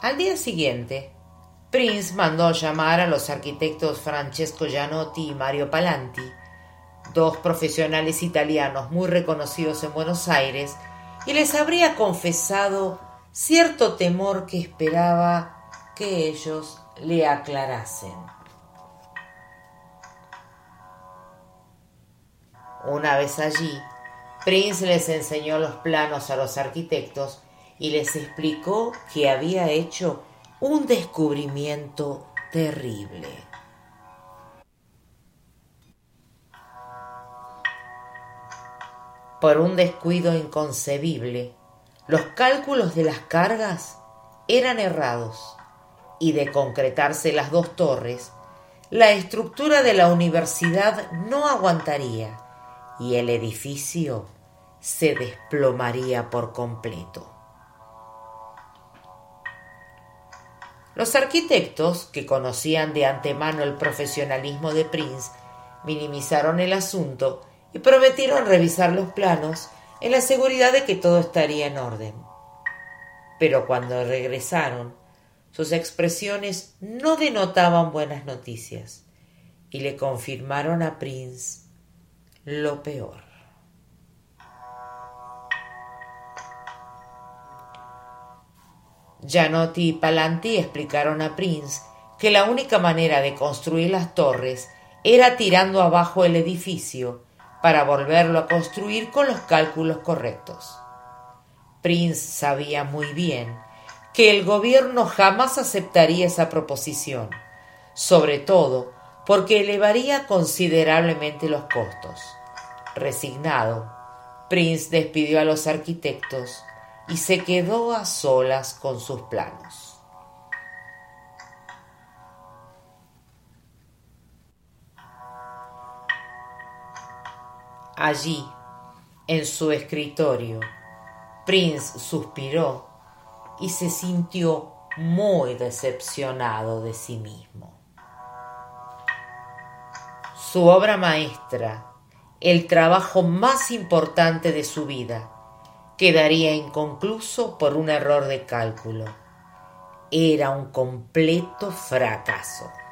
Al día siguiente, Prince mandó llamar a los arquitectos Francesco Gianotti y Mario Palanti, dos profesionales italianos muy reconocidos en Buenos Aires, y les habría confesado cierto temor que esperaba que ellos le aclarasen. Una vez allí, Prince les enseñó los planos a los arquitectos y les explicó que había hecho un descubrimiento terrible. Por un descuido inconcebible, los cálculos de las cargas eran errados y de concretarse las dos torres, la estructura de la universidad no aguantaría y el edificio se desplomaría por completo. Los arquitectos, que conocían de antemano el profesionalismo de Prince, minimizaron el asunto y prometieron revisar los planos en la seguridad de que todo estaría en orden. Pero cuando regresaron, sus expresiones no denotaban buenas noticias y le confirmaron a Prince lo peor. Gianotti y Palanti explicaron a Prince que la única manera de construir las torres era tirando abajo el edificio para volverlo a construir con los cálculos correctos. Prince sabía muy bien que el gobierno jamás aceptaría esa proposición, sobre todo porque elevaría considerablemente los costos. Resignado, Prince despidió a los arquitectos y se quedó a solas con sus planos. Allí, en su escritorio, Prince suspiró y se sintió muy decepcionado de sí mismo. Su obra maestra, el trabajo más importante de su vida, quedaría inconcluso por un error de cálculo. Era un completo fracaso.